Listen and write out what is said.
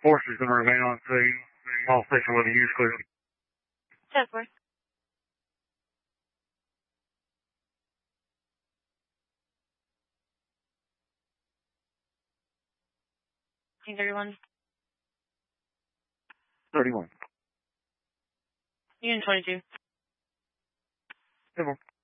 Force is going to remain on scene. All station with a use clear. 10-4. Team 31. 31. Unit 22. 10-4.